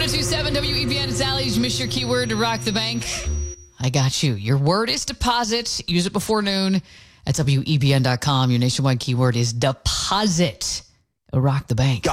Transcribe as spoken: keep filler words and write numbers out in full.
one oh two point seven W E B N. It's Allie's. Miss your keyword to rock the bank. I got you. Your word is deposit. Use it before noon at W E B N dot com. Your nationwide keyword is deposit. Rock the bank.